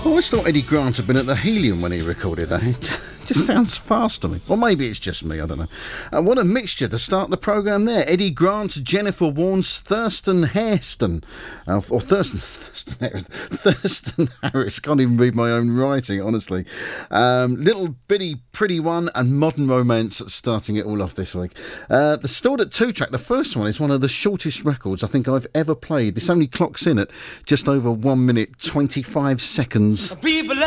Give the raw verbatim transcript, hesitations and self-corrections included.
always thought Eddie Grant had been at the Helium when he recorded that. It just sounds fast to me. Or maybe it's just me, I don't know. Uh, what a mixture to start the programme there. Eddie Grant, Jennifer Warnes, Thurston Hairston. Uh, or Thurston, Thurston Harris. Thurston Harris. Can't even read my own writing, honestly. Um, Little Bitty Pretty One and Modern Romance starting it all off this week. Uh, the Stored at Two track, the first one, is one of the shortest records I think I've ever played. This only clocks in at just over one minute, twenty-five seconds. People